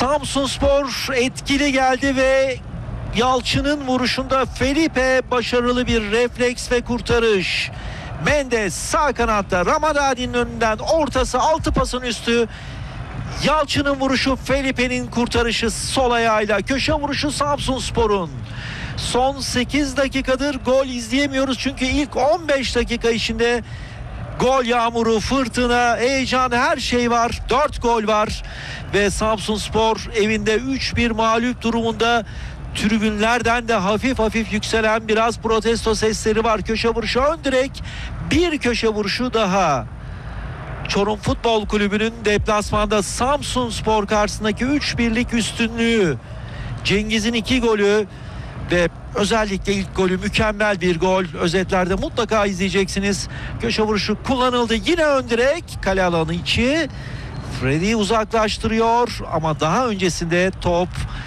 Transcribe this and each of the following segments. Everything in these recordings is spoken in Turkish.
Samsunspor etkili geldi ve Yalçın'ın vuruşunda Felipe başarılı bir refleks ve kurtarış. Mendes sağ kanatta, Ramadani'nin önünden ortası, altı pasın üstü. Yalçın'ın vuruşu, Felipe'nin kurtarışı sol ayağıyla, köşe vuruşu Samsunspor'un. Son 8 dakikadır gol izleyemiyoruz çünkü ilk 15 dakika içinde gol yağmuru, fırtına, heyecan, her şey var. 4 gol var ve Samsunspor evinde 3-1 mağlup durumunda. Tribünlerden de hafif hafif yükselen biraz protesto sesleri var. Köşe vuruşu ön direk, bir köşe vuruşu daha. Çorum Futbol Kulübü'nün deplasmanda Samsunspor karşısındaki 3-1'lik üstünlüğü. Cengiz'in 2 golü ve özellikle ilk golü mükemmel bir gol. Özetlerde mutlaka izleyeceksiniz. Köşe vuruşu kullanıldı. Yine ön direk, kale alanı içi. Freddy uzaklaştırıyor ama daha öncesinde top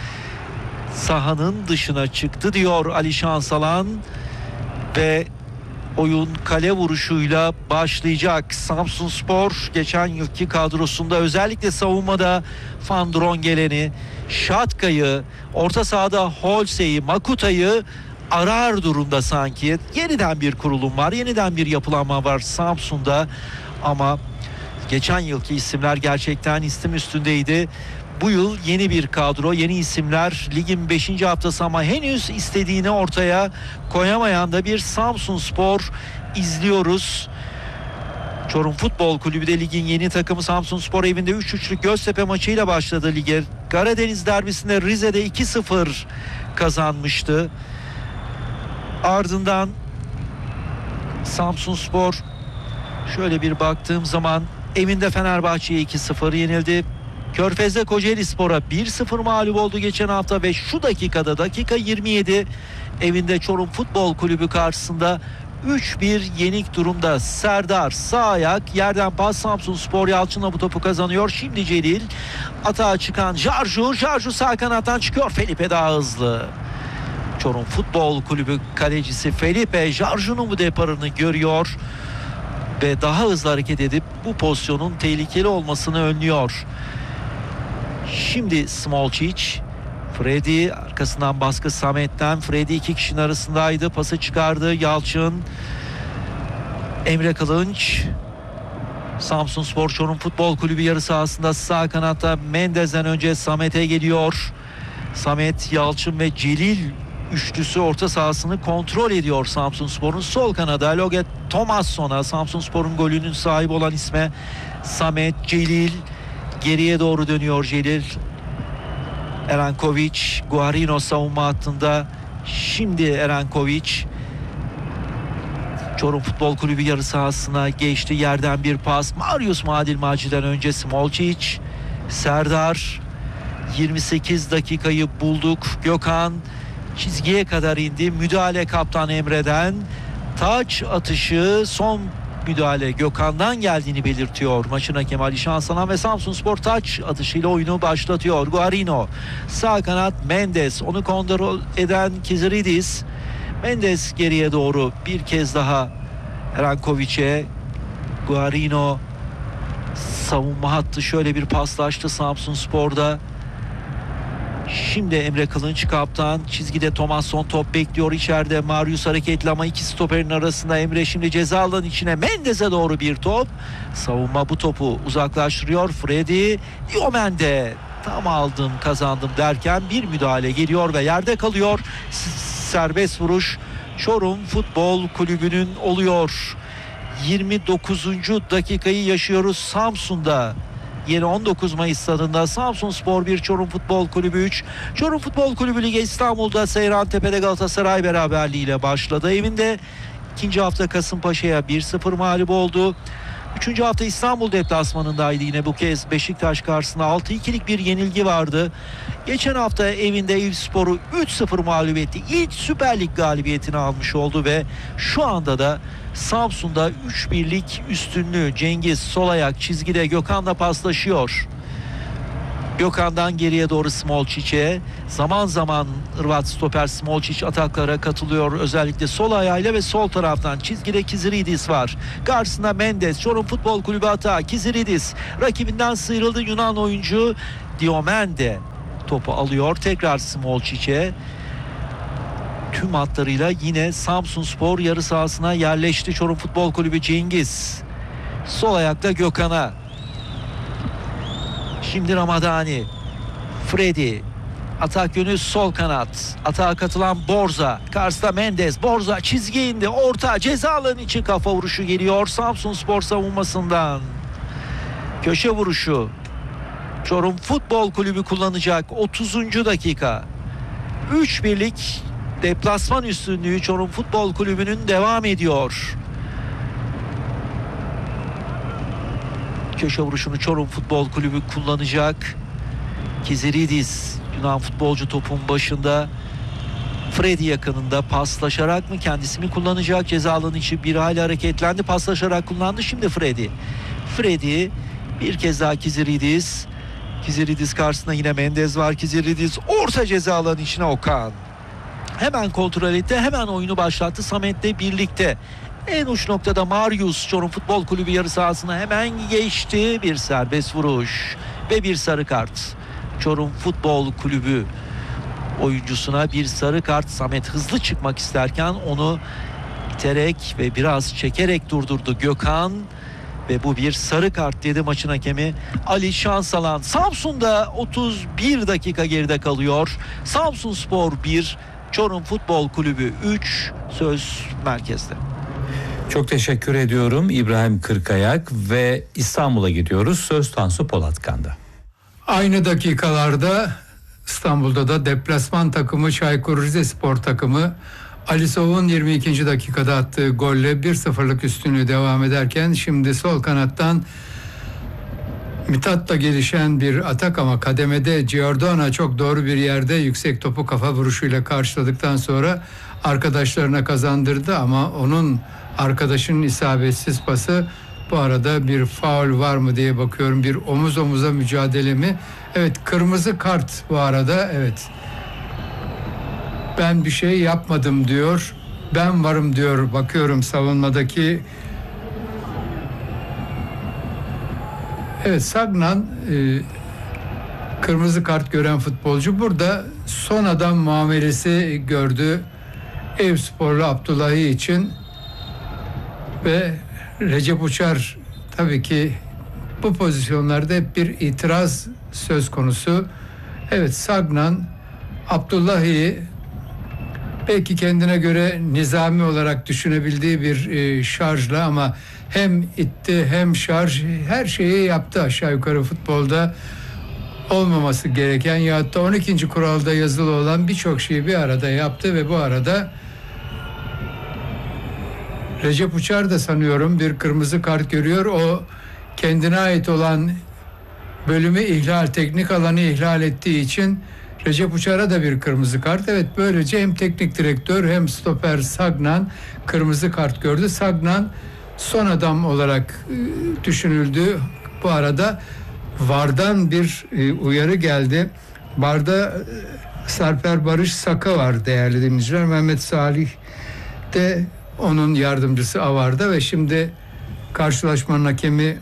sahanın dışına çıktı diyor Ali Şansalan ve oyun kale vuruşuyla başlayacak. Samsunspor geçen yılki kadrosunda özellikle savunmada Van Drongelen'i, Şatka'yı, orta sahada Holse'yi, Makuta'yı arar durumda sanki. Yeniden bir kurulum var, yeniden bir yapılanma var Samsun'da ama geçen yılki isimler gerçekten isim üstündeydi. Bu yıl yeni bir kadro, yeni isimler, ligin 5. haftası ama henüz istediğini ortaya koyamayan da bir Samsunspor izliyoruz. Çorum Futbol Kulübü de ligin yeni takımı. Samsunspor evinde 3-3'lük Göztepe maçıyla başladı lige. Karadeniz derbisinde Rize'de 2-0 kazanmıştı. Ardından Samsunspor, şöyle bir baktığım zaman, evinde Fenerbahçe'ye 2-0 yenildi. Körfez'de Kocaelispor'a 1-0 mağlup oldu geçen hafta ve şu dakikada, dakika 27, evinde Çorum Futbol Kulübü karşısında 3-1 yenik durumda. Serdar sağ ayak, yerden pas, Samsunspor Yalçın'la bu topu kazanıyor. Şimdi Celil, atağa çıkan Jarju sağ kanattan çıkıyor. Felipe daha hızlı. Çorum Futbol Kulübü kalecisi Felipe Jarju'nun bu deparını görüyor ve daha hızlı hareket edip bu pozisyonun tehlikeli olmasını önlüyor. Şimdi Smolcic, Freddy arkasından baskı Samet'ten. Freddy 2 kişinin arasındaydı, pası çıkardı Yalçın. Emre Kılınç, Samsunspor Çorum Futbol Kulübü yarı sahasında sağ kanatta Mendes'den önce Samet'e geliyor. Samet, Yalçın ve Celil üçlüsü orta sahasını kontrol ediyor Samsunspor'un. Sol kanada Loget Tomasson'a, Samsunspor'un golünün sahibi olan isme Samet, Celil. Geriye doğru dönüyor Celil. Erankovic, Guarino savunma hattında. Şimdi Erankovic Çorum Futbol Kulübü yarı sahasına geçti. Yerden bir pas. Marius Madilmaci'den önce Smolcic. Serdar, 28 dakikayı bulduk. Gökhan çizgiye kadar indi. Müdahale kaptan Emre'den. Taç atışı, son müdahale Gökhan'dan geldiğini belirtiyor maçın hakemi Ali Şansalan ve Samsunspor taç atışıyla oyunu başlatıyor. Guarino sağ kanat, Mendes onu kontrol eden Kiziridis. Mendes geriye doğru bir kez daha Erankovic'e. Guarino savunma hattı şöyle bir paslaştı Samsunspor'da. Şimdi Emre Kılınç kaptan, çizgide Tomasson top bekliyor, içeride Marius hareketli ama iki stoperin arasında. Emre şimdi ceza alanının içine, Mendes'e doğru bir top. Savunma bu topu uzaklaştırıyor. Freddy, Diomende tam aldım kazandım derken bir müdahale geliyor ve yerde kalıyor. Serbest vuruş Çorum Futbol Kulübü'nün oluyor. 29. dakikayı yaşıyoruz Samsun'da. Yeni 19 Mayıs stadında Samsunspor 1, Çorum Futbol Kulübü 3. Çorum Futbol Kulübü Ligi İstanbul'da Seyrantepe'de Galatasaray beraberliğiyle başladı. Evinde ikinci hafta Kasımpaşa'ya 1-0 mağlup oldu. Üçüncü hafta İstanbul deplasmanındaydı yine bu kez. Beşiktaş karşısında 6-2'lik bir yenilgi vardı. Geçen hafta evinde Eyüpspor'u 3-0 mağlup etti. İlk Süper Lig galibiyetini almış oldu ve şu anda da Samsun'da 3-1'lik üstünlüğü. Cengiz sol ayak çizgide Gökhan'la paslaşıyor. Gökhan'dan geriye doğru Smolcic'e. Zaman zaman Hırvat stoper Smolcic ataklara katılıyor. Özellikle sol ayağıyla ve sol taraftan çizgide Kiziridis var. Karşısında Mendes. Çorum Futbol Kulübü atağı. Kiziridis rakibinden sıyrıldı Yunan oyuncu Diomende. topu alıyor. Tekrar Smolčić'e. Tüm hatlarıyla yine Samsunspor yarı sahasına yerleşti Çorum Futbol Kulübü. Cengiz. Sol ayakla Gökhan'a. Şimdi Ramadani. Freddy. Atak yönü sol kanat. Atağa katılan Borza. Karşıda Mendes. Borza çizgiye indi. Orta ceza alanı içi kafa vuruşu geliyor Samsunspor savunmasından. Köşe vuruşu. Çorum Futbol Kulübü kullanacak 30. dakika. 3-1'lik deplasman üstünlüğü Çorum Futbol Kulübü'nün devam ediyor. Köşe vuruşunu Çorum Futbol Kulübü kullanacak. Kiziridis, Yunan futbolcu topun başında. Freddy yakınında, paslaşarak mı kendisi mi kullanacak? Ceza alanı içi bir hali hareketlendi, paslaşarak kullandı. Şimdi Freddy bir kez daha Kiziridis. Kiziridis karşısında yine Mendes var. Kiziridis orta ceza alanı içine Okan. Hemen kontrol etti, hemen oyunu başlattı Samet'le birlikte. En uç noktada Marius Çorum Futbol Kulübü yarı sahasına hemen geçti. Bir serbest vuruş ve bir sarı kart. Çorum Futbol Kulübü oyuncusuna bir sarı kart. Samet hızlı çıkmak isterken onu iterek ve biraz çekerek durdurdu Gökhan. Ve bu bir sarı kart dedi maçın hakemi Ali Şansalan. Samsun'da 31 dakika geride kalıyor. Samsunspor 1, Çorum Futbol Kulübü 3. Söz merkezde. Çok teşekkür ediyorum İbrahim Kırkayak ve İstanbul'a gidiyoruz. Söz Tansu Polatkan'da. Aynı dakikalarda İstanbul'da da deplasman takımı Çaykur Rizespor takımı Ali Sov'un 22. dakikada attığı golle 1-0'lık üstünlüğü devam ederken şimdi sol kanattan Mithat'la gelişen bir atak ama kademede Giordano çok doğru bir yerde yüksek topu kafa vuruşuyla karşıladıktan sonra arkadaşlarına kazandırdı ama onun arkadaşının isabetsiz pası. Bu arada bir faul var mı diye bakıyorum, bir omuz omuza mücadele mi? Evet, kırmızı kart bu arada. Evet, ben bir şey yapmadım diyor, ben varım diyor. Bakıyorum savunmadaki. Evet, Sagnan kırmızı kart gören futbolcu. Burada son adam muamelesi gördü Eyüpsporlu Abdullahi için ve Recep Uçar tabii ki bu pozisyonlarda hep bir itiraz söz konusu. Evet, Sagnan Abdullahi'yi belki kendine göre nizami olarak düşünebildiği bir şarjla ama hem itti hem şarj, her şeyi yaptı aşağı yukarı futbolda olmaması gereken ya da 12. kuralda yazılı olan birçok şeyi bir arada yaptı ve bu arada Recep Uçar da sanıyorum bir kırmızı kart görüyor. O kendine ait olan bölümü ihlal, teknik alanı ihlal ettiği için Recep Uçar'a da bir kırmızı kart. Evet, böylece hem teknik direktör hem stoper Sagnan kırmızı kart gördü. Sagnan son adam olarak düşünüldü. Bu arada VAR'dan bir uyarı geldi. VAR'da Sarper Barış Saka var değerli dinleyiciler. Mehmet Salih de onun yardımcısı AVAR'da ve şimdi karşılaşmanın hakemi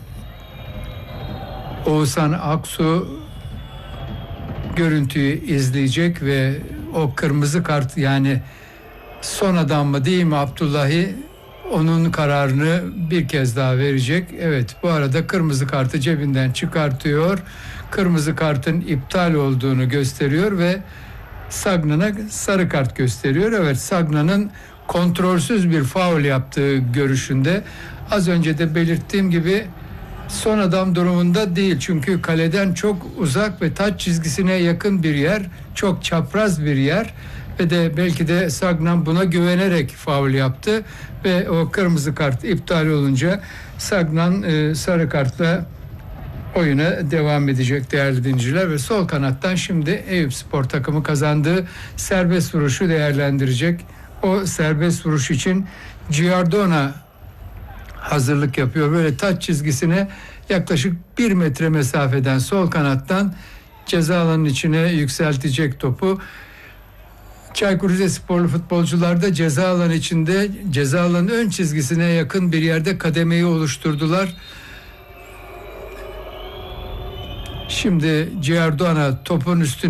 Oğuzhan Aksu görüntüyü izleyecek ve o kırmızı kart, yani son adam mı değil mi Abdullahi, onun kararını bir kez daha verecek. Evet, bu arada kırmızı kartı cebinden çıkartıyor. Kırmızı kartın iptal olduğunu gösteriyor ve Sagnan'a sarı kart gösteriyor. Evet, Sagnan'ın kontrolsüz bir faul yaptığı görüşünde. Az önce de belirttiğim gibi son adam durumunda değil. Çünkü kaleden çok uzak ve taç çizgisine yakın bir yer. Çok çapraz bir yer. Ve de belki de Sagnan buna güvenerek faul yaptı. Ve o kırmızı kart iptal olunca Sagnan sarı kartla oyuna devam edecek değerli dinleyiciler. Ve sol kanattan şimdi Eyüpspor takımı kazandığı serbest vuruşu değerlendirecek. O serbest vuruş için Giordano hazırlık yapıyor. Böyle taç çizgisine yaklaşık 1 metre mesafeden sol kanattan ceza alanının içine yükseltecek topu. Çaykur Rizesporlu futbolcular da ceza alanı içinde, ceza alanının ön çizgisine yakın bir yerde kademeyi oluşturdular. Şimdi Giordano topun üstüne